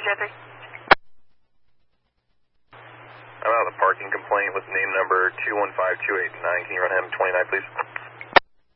J3. I'm out of the parking complaint with name number 215289. Can you run him 29, please?